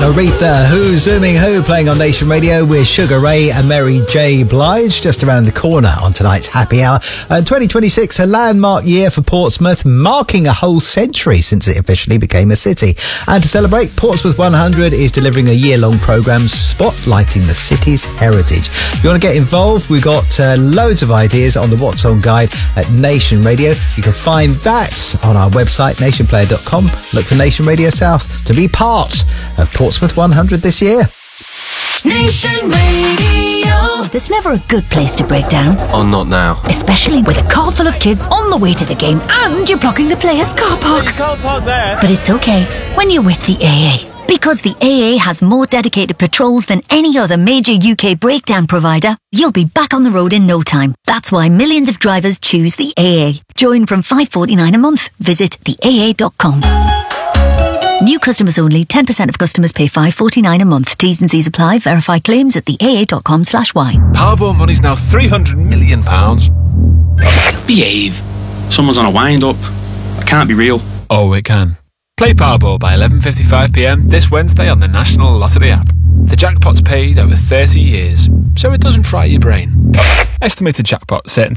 Aretha, Who, Zooming Who, playing on Nation Radio with Sugar Ray and Mary J. Blige, just around the corner on tonight's Happy Hour. 2026, a landmark year for Portsmouth, marking a whole century since it officially became a city. And to celebrate, Portsmouth 100 is delivering a year-long programme spotlighting the city's heritage. If you want to get involved, we've got loads of ideas on the What's On guide at Nation Radio. You can find that on our website, nationplayer.com. Look for Nation Radio South to be part of Portsmouth 100 this year. Nation Radio. There's never a good place to break down. Oh, not now. Especially with a car full of kids on the way to the game and you're blocking the players' car park. You can't park there. But it's okay when you're with the AA. Because the AA has more dedicated patrols than any other major UK breakdown provider, you'll be back on the road in no time. That's why millions of drivers choose the AA. Join from $5.49 a month. Visit theaa.com. New customers only. 10% of customers pay $5.49 a month. T's and C's apply. Verify claims at theaa.com/y. Powerball money's now £300 million. Behave. Someone's on a wind-up. It can't be real. Oh, it can. Play Powerball by 11:55pm this Wednesday on the National Lottery app. The jackpot's paid over 30 years, so it doesn't fry your brain. Estimated jackpot set in